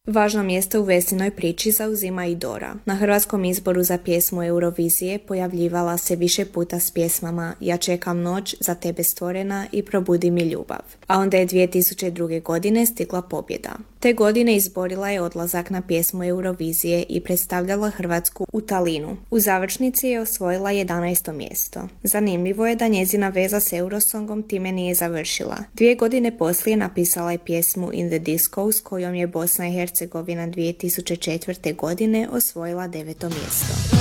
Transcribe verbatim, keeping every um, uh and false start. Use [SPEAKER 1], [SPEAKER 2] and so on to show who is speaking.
[SPEAKER 1] Važno mjesto u Vesinoj priči zauzima i Dora. Na hrvatskom izboru za pjesmu Eurovizije pojavljivala se više puta s pjesmama Ja čekam noć, Za tebe stvorena i Probudi mi ljubav. A onda je dvije tisuće druge. godine stigla pobjeda. Te godine izborila je odlazak na pjesmu Eurovizije i predstavljala Hrvatsku u Talinu. U završnici je osvojila jedanaesto mjesto. Zanimljivo je da njezina veza s Eurosongom time nije završila. Dvije godine poslije napisala je pjesmu In the Disco s kojom je Bosna i Hercegovina dvije tisuće četvrte. godine osvojila deveto mjesto.